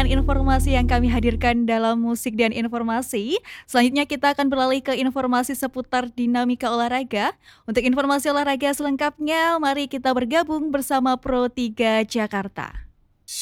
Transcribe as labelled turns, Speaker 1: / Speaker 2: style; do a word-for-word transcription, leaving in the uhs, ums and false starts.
Speaker 1: dengan informasi yang kami hadirkan dalam Musik dan Informasi. Selanjutnya kita akan beralih ke informasi seputar dinamika olahraga. Untuk informasi olahraga selengkapnya, mari kita bergabung bersama Pro tiga Jakarta.